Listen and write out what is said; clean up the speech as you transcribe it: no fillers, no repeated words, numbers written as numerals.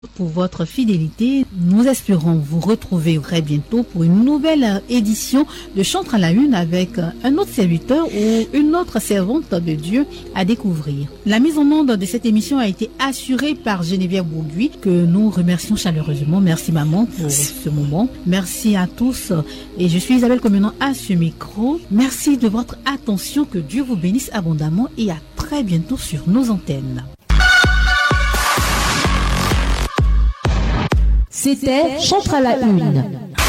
pour votre fidélité. Nous espérons vous retrouver très bientôt pour une nouvelle édition de Chantre à la Une avec un autre serviteur ou une autre servante de Dieu à découvrir. La mise en onde de cette émission a été assurée par Geneviève Bourguy, que nous remercions chaleureusement. Merci maman pour ce moment. Merci à tous et je suis Isabelle Comenant à ce micro. Merci de votre attention, que Dieu vous bénisse abondamment et à très bientôt sur nos antennes. C'était Chantre à la Une.